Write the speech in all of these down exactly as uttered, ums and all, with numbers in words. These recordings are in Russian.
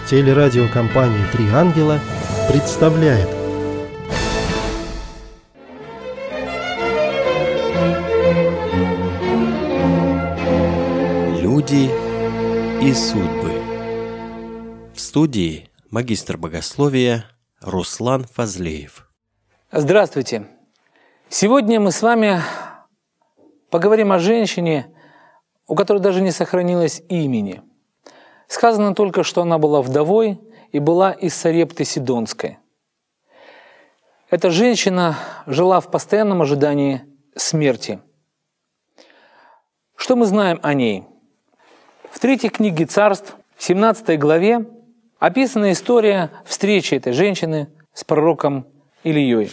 Телерадиокомпания «Три ангела» представляет. Люди и судьбы. В студии магистр богословия Руслан Фазлеев. Здравствуйте! Сегодня мы с вами поговорим о женщине, у которой даже не сохранилось имени. Сказано только, что она была вдовой и была из Сарепты Сидонской. Эта женщина жила в постоянном ожидании смерти. Что мы знаем о ней? В третьей книге Царств, в семнадцатой главе, описана история встречи этой женщины с пророком Илией.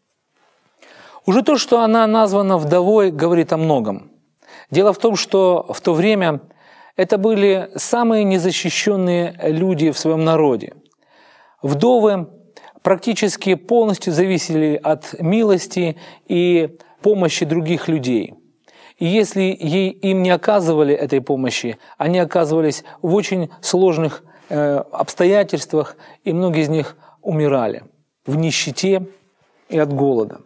Уже то, что она названа вдовой, говорит о многом. Дело в том, что в то время это были самые незащищенные люди в своем народе. Вдовы практически полностью зависели от милости и помощи других людей. И если ей, им не оказывали этой помощи, они оказывались в очень сложных э, обстоятельствах, и многие из них умирали в нищете и от голода.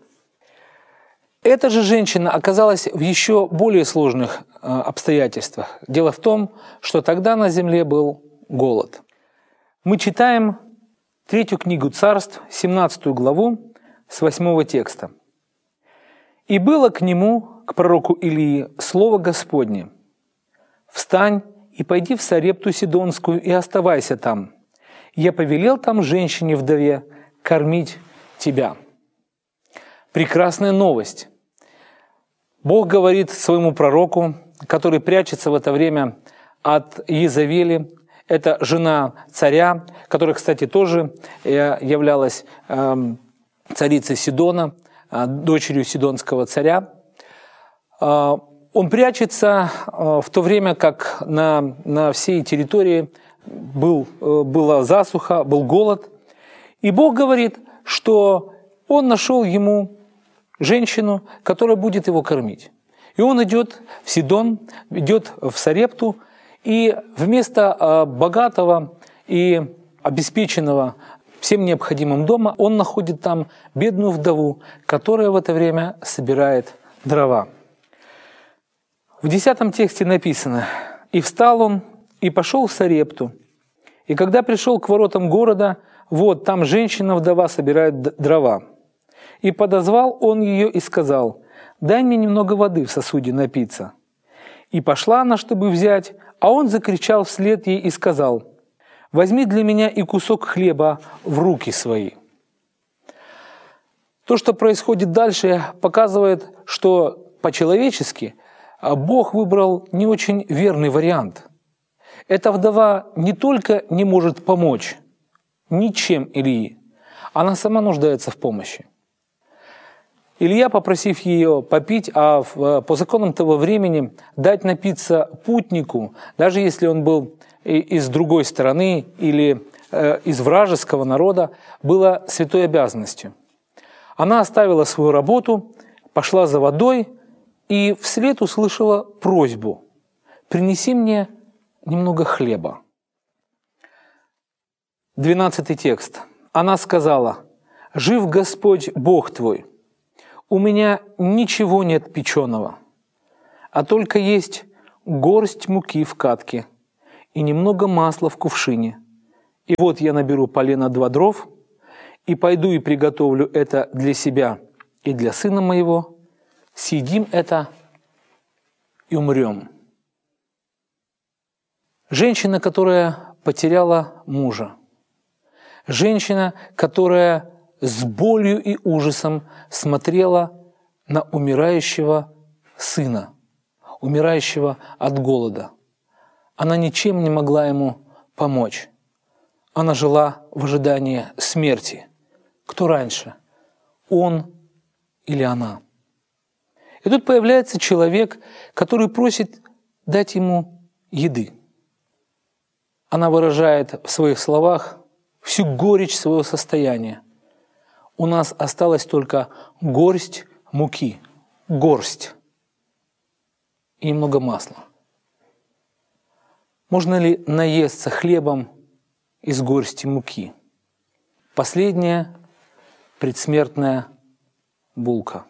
Эта же женщина оказалась в еще более сложных э, обстоятельствах. Дело в том, что тогда на земле был голод. Мы читаем третью книгу Царств, семнадцатую главу, с восьмого текста. «И было к нему, к пророку Илии, слово Господне: встань и пойди в Сарепту Сидонскую и оставайся там. Я повелел там женщине-вдове кормить тебя». Прекрасная новость. Бог говорит своему пророку, который прячется в это время от Иезавели. Это жена царя, которая, кстати, тоже являлась царицей Сидона, дочерью сидонского царя. Он прячется в то время, как на, на всей территории был, была засуха, был голод. И Бог говорит, что он нашел ему женщину, которая будет его кормить. И он идет в Сидон, идет в Сарепту, и вместо богатого и обеспеченного всем необходимым дома он находит там бедную вдову, которая в это время собирает дрова. В десятом тексте написано: «И встал он, и пошел в Сарепту. И когда пришел к воротам города, вот там женщина-вдова собирает дрова. И подозвал он ее и сказал: дай мне немного воды в сосуде напиться. И пошла она, чтобы взять, а он закричал вслед ей и сказал: возьми для меня и кусок хлеба в руки свои». То, что происходит дальше, показывает, что по-человечески Бог выбрал не очень верный вариант. Эта вдова не только не может помочь ничем Илии, она сама нуждается в помощи. Илья, попросив ее попить, а по законам того времени дать напиться путнику, даже если он был из другой стороны или из вражеского народа, было святой обязанностью. Она оставила свою работу, пошла за водой и вслед услышала просьбу: «Принеси мне немного хлеба». Двенадцатый текст. Она сказала: «Жив Господь Бог твой, у меня ничего нет печеного, а только есть горсть муки в катке и немного масла в кувшине. И вот я наберу полено два дров, и пойду и приготовлю это для себя и для сына моего, съедим это и умрем». Женщина, которая потеряла мужа. Женщина, которая с болью и ужасом смотрела на умирающего сына, умирающего от голода. Она ничем не могла ему помочь. Она жила в ожидании смерти. Кто раньше? Он или она? И тут появляется человек, который просит дать ему еды. Она выражает в своих словах всю горечь своего состояния. У нас осталась только горсть муки, горсть и немного масла. Можно ли наесться хлебом из горсти муки. Последняя предсмертная булка.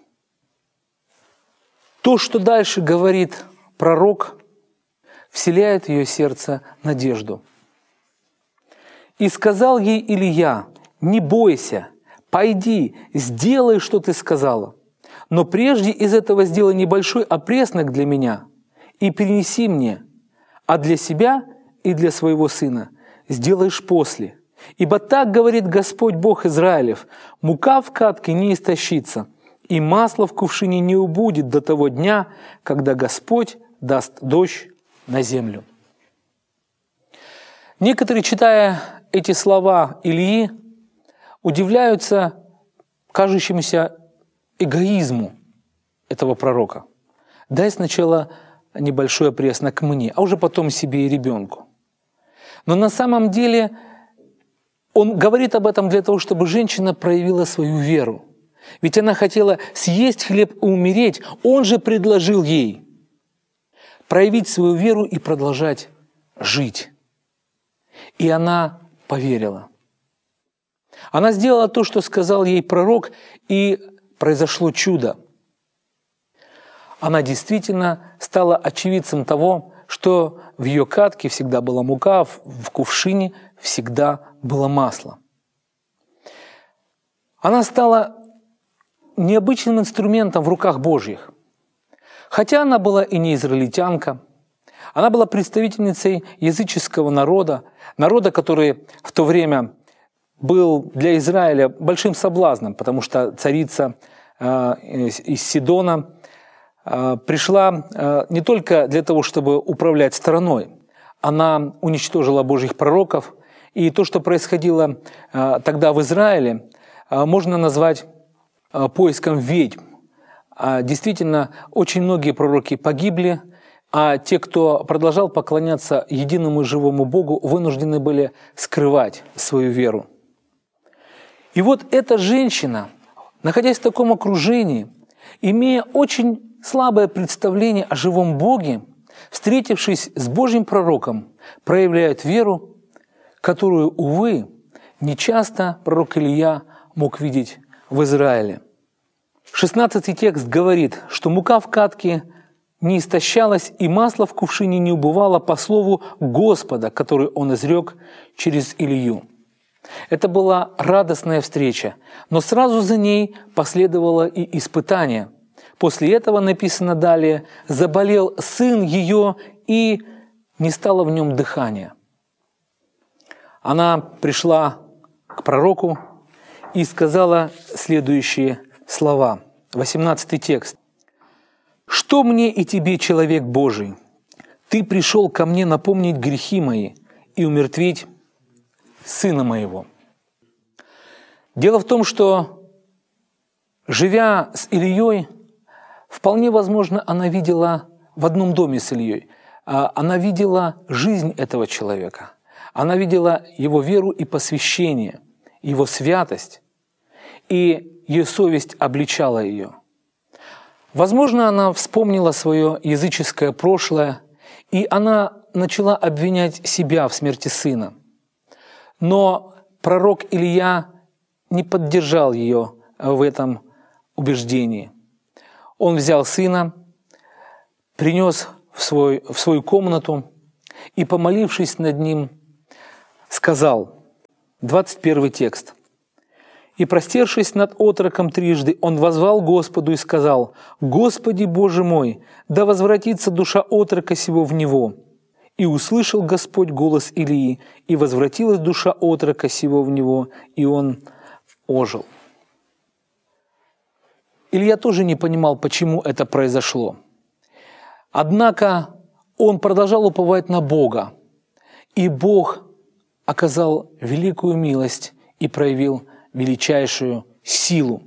То, что дальше говорит пророк, вселяет в ее сердце надежду. «И сказал ей Илия: не бойся, пойди, сделай, что ты сказала. Но прежде из этого сделай небольшой опреснок для меня и принеси мне, а для себя и для своего сына сделаешь после. Ибо так говорит Господь Бог Израилев: мука в катке не истощится, и масло в кувшине не убудет до того дня, когда Господь даст дождь на землю». Некоторые, читая эти слова Илии, удивляются кажущемуся эгоизму этого пророка. Дай сначала небольшой опреснок мне, а уже потом себе и ребенку. Но на самом деле он говорит об этом для того, чтобы женщина проявила свою веру. Ведь она хотела съесть хлеб и умереть. Он же предложил ей проявить свою веру и продолжать жить. И она поверила. Она сделала то, что сказал ей пророк, и произошло чудо. Она действительно стала очевидцем того, что в ее катке всегда была мука, в кувшине всегда было масло. Она стала необычным инструментом в руках Божьих. Хотя она была и не израильтянка, она была представительницей языческого народа, народа, который в то время был для Израиля большим соблазном, потому что царица из Сидона пришла не только для того, чтобы управлять страной, она уничтожила Божьих пророков, и то, что происходило тогда в Израиле, можно назвать поиском ведьм. Действительно, очень многие пророки погибли, а те, кто продолжал поклоняться единому живому Богу, вынуждены были скрывать свою веру. И вот эта женщина, находясь в таком окружении, имея очень слабое представление о живом Боге, встретившись с Божьим пророком, проявляет веру, которую, увы, нечасто пророк Илия мог видеть в Израиле. шестнадцатый текст говорит, что мука в катке не истощалась, и масло в кувшине не убывало по слову Господа, который он изрек через Илию. Это была радостная встреча, но сразу за ней последовало и испытание. После этого написано далее: «Заболел сын ее, и не стало в нем дыхания». Она пришла к пророку и сказала следующие слова. восемнадцатый текст. «Что мне и тебе, человек Божий? Ты пришел ко мне напомнить грехи мои и умертвить сына моего». Дело в том, что, живя с Илией, вполне возможно, она видела в одном доме с Илией, она видела жизнь этого человека, она видела его веру и посвящение, его святость, и ее совесть обличала ее. Возможно, она вспомнила свое языческое прошлое, и она начала обвинять себя в смерти сына. Но пророк Илия не поддержал ее в этом убеждении. Он взял сына, принес в, свой, в свою комнату и, помолившись над ним, сказал, двадцать первый текст, «И, простершись над отроком трижды, он воззвал Господу и сказал: Господи Боже мой, да возвратится душа отрока сего в него. И услышал Господь голос Илии, и возвратилась душа отрока сего в него, и он ожил». Илия тоже не понимал, почему это произошло. Однако он продолжал уповать на Бога, и Бог оказал великую милость и проявил величайшую силу.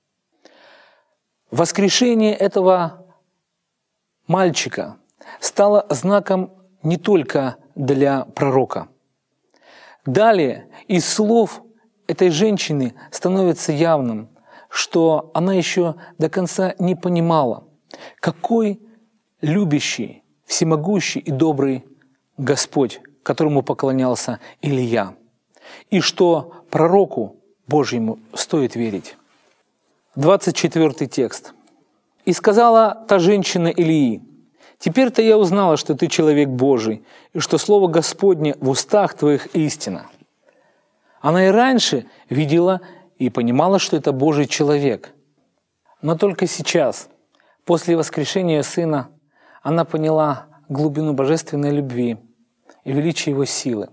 Воскрешение этого мальчика стало знаком не только для пророка. Далее из слов этой женщины становится явным, что она еще до конца не понимала, какой любящий, всемогущий и добрый Господь, которому поклонялся Илия. и что пророку Божьему стоит верить. двадцать четвёртый текст. «И сказала та женщина Илии: теперь-то я узнала, что ты человек Божий, и что слово Господне в устах твоих истина». Она и раньше видела и понимала, что это Божий человек. Но только сейчас, после воскрешения Сына, она поняла глубину божественной любви и величие Его силы.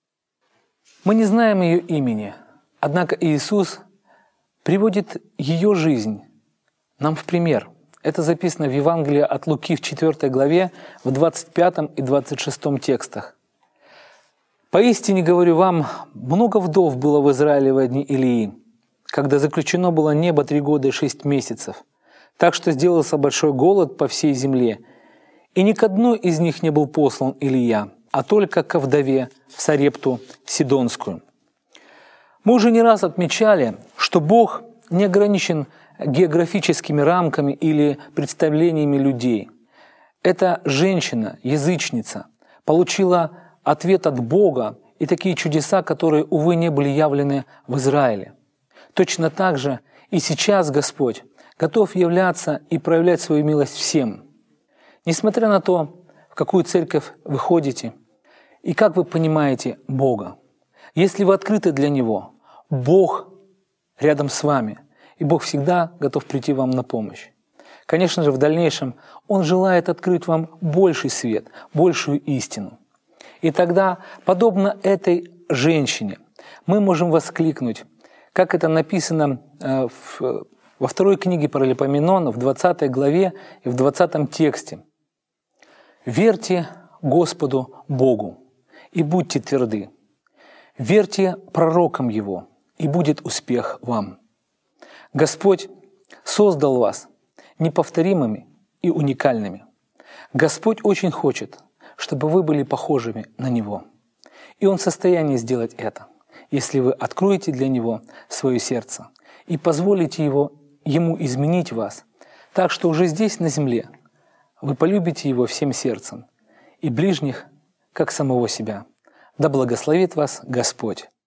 Мы не знаем ее имени, однако Иисус приводит ее жизнь нам в пример. Это записано в Евангелии от Луки в четвёртой главе, в двадцать пятом и двадцать шестом текстах. «Поистине говорю вам, много вдов было в Израиле во дни Илии, когда заключено было небо три года и шесть месяцев, так что сделался большой голод по всей земле, и ни к одной из них не был послан Илия, а только ко вдове в Сарепту Сидонскую». Мы уже не раз отмечали, что Бог не ограничен географическими рамками или представлениями людей. Эта женщина, язычница, получила ответ от Бога и такие чудеса, которые, увы, не были явлены в Израиле. Точно так же и сейчас Господь готов являться и проявлять свою милость всем. Несмотря на то, в какую церковь вы ходите и как вы понимаете Бога, если вы открыты для Него, Бог рядом с вами, и Бог всегда готов прийти вам на помощь. Конечно же, в дальнейшем Он желает открыть вам больший свет, большую истину. И тогда, подобно этой женщине, мы можем воскликнуть, как это написано в, во второй книге Паралипоменона, в двадцатой главе и в двадцатом тексте. «Верьте Господу Богу и будьте тверды. Верьте пророкам Его, и будет успех вам. Господь создал вас неповторимыми и уникальными. Господь очень хочет, чтобы вы были похожими на Него. И Он в состоянии сделать это, если вы откроете для Него свое сердце и позволите его, Ему изменить вас, так что уже здесь, на земле, вы полюбите Его всем сердцем и ближних, как самого себя. Да благословит вас Господь!